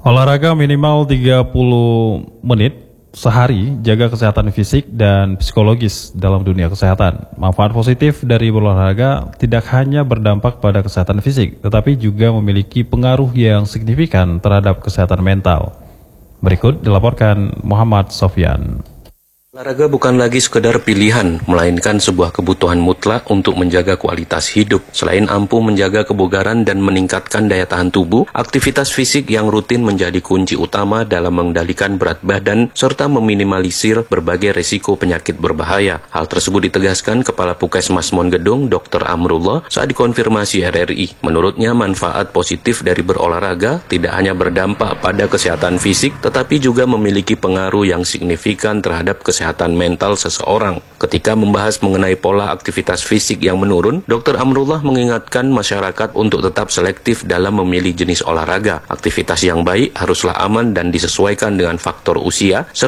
Olahraga minimal 30 menit sehari, jaga kesehatan fisik dan psikologis dalam dunia kesehatan. Manfaat positif dari berolahraga tidak hanya berdampak pada kesehatan fisik, tetapi juga memiliki pengaruh yang signifikan terhadap kesehatan mental. Berikut dilaporkan Muhammad Sofyan. Olahraga bukan lagi sekedar pilihan, melainkan sebuah kebutuhan mutlak untuk menjaga kualitas hidup. Selain ampuh menjaga kebugaran dan meningkatkan daya tahan tubuh, aktivitas fisik yang rutin menjadi kunci utama dalam mengendalikan berat badan serta meminimalisir berbagai risiko penyakit berbahaya. Hal tersebut ditegaskan Kepala Puskesmas Mongedong, Dr. Amrullah, saat dikonfirmasi RRI. Menurutnya, manfaat positif dari berolahraga tidak hanya berdampak pada kesehatan fisik, tetapi juga memiliki pengaruh yang signifikan terhadap kesehatan mental seseorang. Ketika membahas mengenai pola aktivitas fisik yang menurun, Dr. Amrullah mengingatkan masyarakat untuk tetap selektif dalam memilih jenis olahraga. Aktivitas yang baik haruslah aman dan disesuaikan dengan faktor usia,